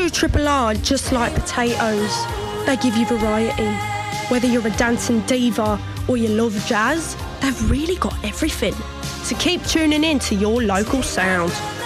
True Triple R, just like potatoes, they give you variety. Whether you're a dancing diva or you love jazz, they've really got everything. So keep tuning in to your local sound.